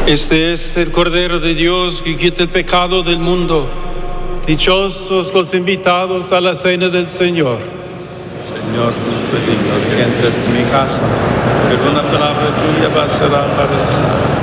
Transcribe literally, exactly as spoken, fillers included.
Este es el Cordero de Dios que quita el pecado del mundo. Dichosos los invitados a la cena del Señor. Señor, no soy digno de que entres en mi casa, pero una palabra tuya bastará para siempre.